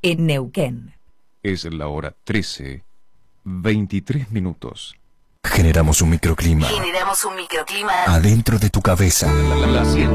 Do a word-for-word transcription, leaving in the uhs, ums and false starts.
en Neuquén. Es la hora trece, veintitrés minutos. Generamos un microclima Generamos un microclima adentro de tu cabeza. La, la, la,